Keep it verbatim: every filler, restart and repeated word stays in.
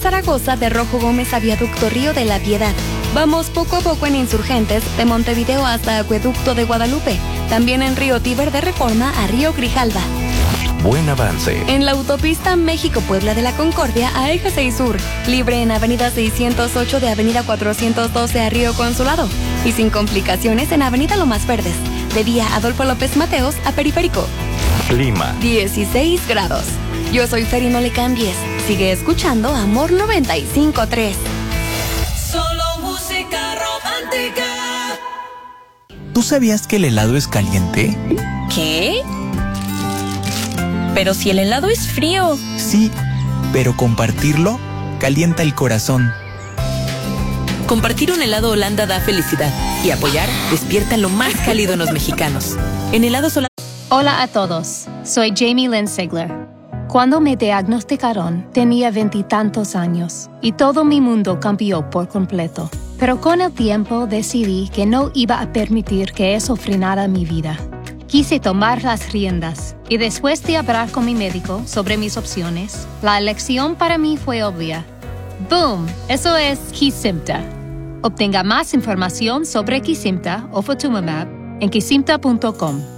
Zaragoza de Rojo Gómez a Viaducto Río de la Piedad. Vamos poco a poco en Insurgentes, de Montevideo hasta Acueducto de Guadalupe. También en Río Tíber de Reforma a Río Grijalva. Buen avance. En la autopista México-Puebla de la Concordia a Eje seis Sur. Libre en Avenida seiscientos ocho de Avenida cuatrocientos doce a Río Consulado. Y sin complicaciones en Avenida Lomas Verdes. De vía Adolfo López Mateos a Periférico. Clima. dieciséis grados. Yo soy Fer y no le cambies. Sigue escuchando Amor noventa y cinco punto tres. Solo música romántica. ¿Tú sabías que el helado es caliente? ¿Qué? Pero si el helado es frío. Sí, pero compartirlo calienta el corazón. Compartir un helado Holanda da felicidad y apoyar despierta lo más cálido en los mexicanos. En helados Holanda. Hola a todos, soy Jamie Lynn Sigler. Cuando me diagnosticaron, tenía veintitantos años y todo mi mundo cambió por completo. Pero con el tiempo decidí que no iba a permitir que eso frenara mi vida. Quise tomar las riendas y después de hablar con mi médico sobre mis opciones, la elección para mí fue obvia. ¡Boom! Eso es Kesimpta. Obtenga más información sobre Kesimpta o Ofatumumab en kesimpta punto com.